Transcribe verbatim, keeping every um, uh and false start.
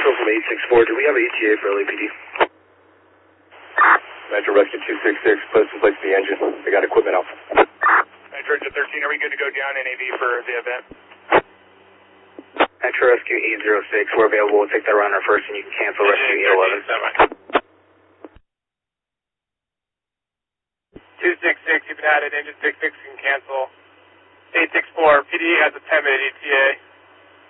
Metro from eight six four, do we have an E T A for L A P D? Metro Rescue two six six, please replace the engine. They got equipment out. Metro Engine thirteen, are we good to go down N A V for the event? Metro Rescue eight zero six, we're available. We'll take that runner first and you can cancel Rescue eight eleven. two six six, you've been added, engine six six can cancel. eight six four, P D has a ten minute E T A.